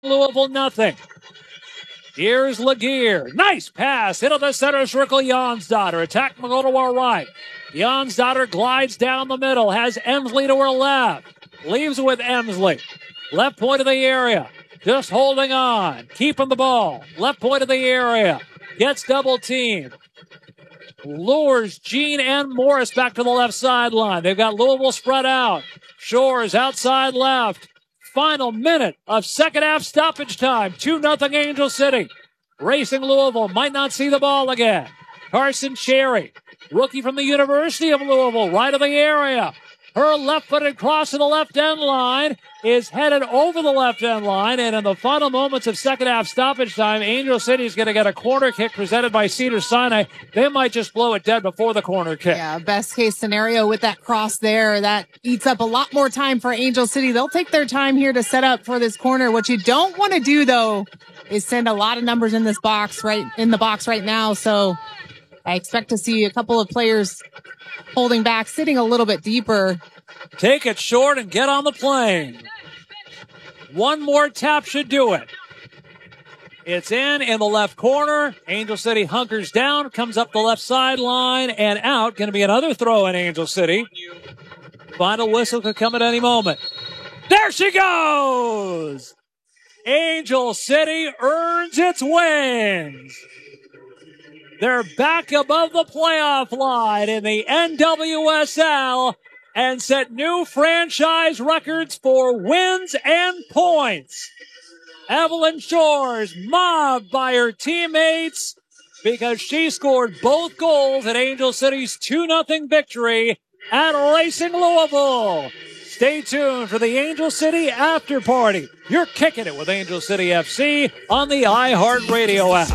Louisville nothing. Here's Laguerre. Nice pass into the center circle. Jonsdottir. Attack will go to our right. Jonsdottir glides down the middle. Has Emsley to her left. Leaves with Emsley. Left point of the area. Just holding on. Keeping the ball. Left point of the area. Gets double teamed. Lures Jean and Morris back to the left sideline. They've got Louisville spread out. Shores outside left. Final minute of second half stoppage time. 2-0 Angel City. Racing Louisville might not see the ball again. Carson Cherry, rookie from the University of Louisville, right of the area. Her left-footed cross to the left end line is headed over the left end line. And in the final moments of second half stoppage time, Angel City is going to get a corner kick presented by Cedars-Sinai. They might just blow it dead before the corner kick. Yeah, best case scenario with that cross there. That eats up a lot more time for Angel City. They'll take their time here to set up for this corner. What you don't want to do, though, is send a lot of numbers in the box right now. So I expect to see a couple of players holding back, sitting a little bit deeper. Take it short and get on the plane. One more tap should do it. It's in the left corner. Angel City hunkers down, comes up the left sideline and out. Going to be another throw in Angel City. Final whistle could come at any moment. There she goes! Angel City earns its wings. They're back above the playoff line in the NWSL and set new franchise records for wins and points. Evelyn Shores mobbed by her teammates because she scored both goals in Angel City's 2-0 victory at Racing Louisville. Stay tuned for the Angel City after party. You're kicking it with Angel City FC on the iHeartRadio app.